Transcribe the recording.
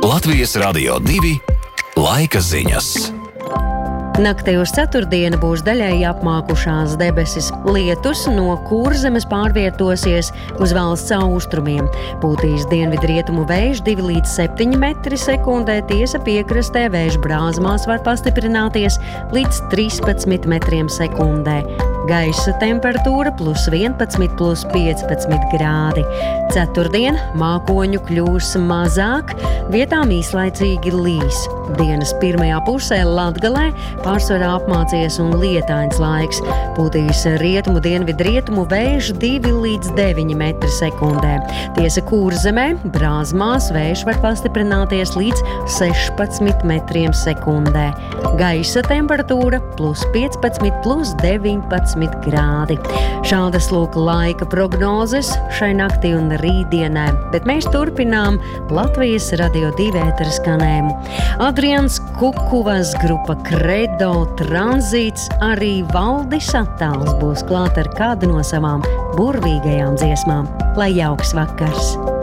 Latvijas Radio 2 laika ziņas. Naktī uz ceturtdienu būs daļēji apmākušās debesis. Lietus no Kurzemes pārvietosies uz valsts austrumiem. Pūtīs dienvidrietumu vējš 2 līdz 7 metri sekundē, tiesa piekrastē vējš Brāzmās var pastiprināties līdz 13 metriem sekundē. Gaisa temperatūra +11, +15 grādi. Ceturtdien mākoņu kļūs mazāk, vietām īslaicīgi līs. Dienas pirmajā pusē Latgalē pārsvarā apmācies un lietains laiks. Pūtīs rietumu dienvidrietumu vējš 2 līdz 9 metri sekundē. Tiesa Kurzemē, Brāzmās vējš var pastiprināties līdz 16 metriem sekundē. Gaisa temperatūra +15, +19 grādi. Šādas lūk laika prognozes šai naktī un rītdienai, bet mēs turpinām Latvijas Radio 2 ētera skanējumu. Adrians Kukuvas grupa Credo Tranzīts, arī Valdis Attāls būs klāt ar kādu no savām burvīgajām dziesmām. Lai jauks vakars!